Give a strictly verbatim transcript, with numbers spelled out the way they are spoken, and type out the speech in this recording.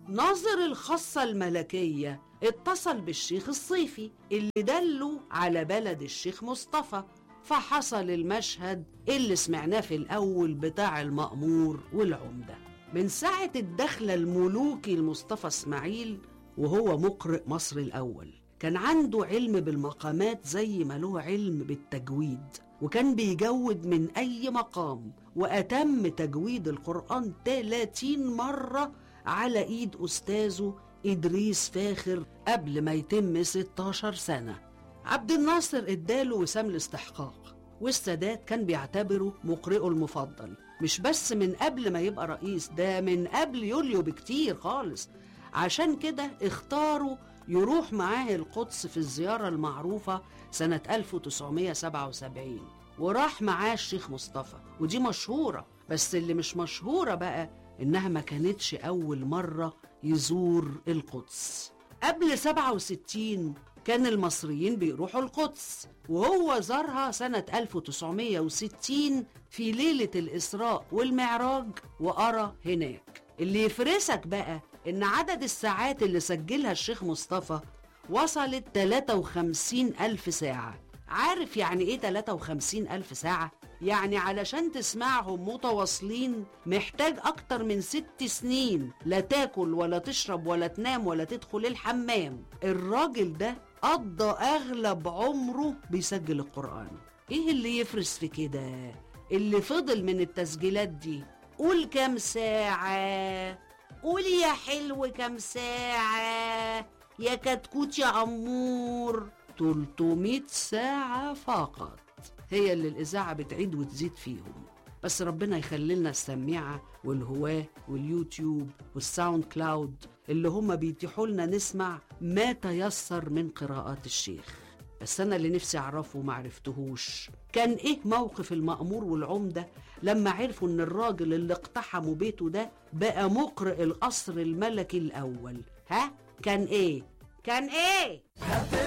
ناظر الخاصة الملكية اتصل بالشيخ الصيفي اللي دله على بلد الشيخ مصطفى، فحصل المشهد اللي سمعناه في الأول بتاع المأمور والعمدة. من ساعة الدخلة الملوكي لمصطفى اسماعيل وهو مقرئ مصر الأول، كان عنده علم بالمقامات زي ما له علم بالتجويد، وكان بيجود من أي مقام، وأتم تجويد القرآن ثلاثين مرة على إيد أستاذه إدريس فاخر قبل ما يتم ستاشر سنة. عبد الناصر اداله وسام الاستحقاق، والسادات كان بيعتبره مقرئه المفضل، مش بس من قبل ما يبقى رئيس، ده من قبل يوليو بكتير خالص. عشان كده اختاروا يروح معاه القدس في الزيارة المعروفة سنة ألف وتسعمائة وسبعة وسبعين، وراح معاه الشيخ مصطفى، ودي مشهورة. بس اللي مش مشهورة بقى إنها ما كانتش أول مرة يزور القدس. قبل سبعة وستين كان المصريين بيروحوا القدس، وهو زارها سنة ألف وتسعمائة وستين في ليلة الإسراء والمعراج وقرأ هناك. اللي يفرسك بقى إن عدد الساعات اللي سجلها الشيخ مصطفى وصلت ثلاثة وخمسين ألف ساعة. عارف يعني إيه ثلاثة وخمسين ألف ساعة؟ يعني علشان تسمعهم متواصلين محتاج أكتر من ست سنين، لا تاكل ولا تشرب ولا تنام ولا تدخل الحمام. الراجل ده قضى أغلب عمره بيسجل القرآن. إيه اللي يفرس في كده؟ اللي فضل من التسجيلات دي قول كام ساعة؟ قول يا حلو كام ساعة؟ يا كتكوت يا أمور. ثلاثمائة ساعة فقط هي اللي الإذاعة بتعيد وتزيد فيهم. بس ربنا يخلي لنا السميعة والهواة واليوتيوب والساوند كلاود اللي هم بيتيحوا لنا نسمع ما تيسر من قراءات الشيخ. بس أنا اللي نفسي أعرفه وما عرفتهوش، كان إيه موقف المأمور والعمدة لما عرفوا إن الراجل اللي اقتحموا بيته ده بقى مقرئ القصر الملكي الأول؟ ها؟ كان إيه؟ كان إيه؟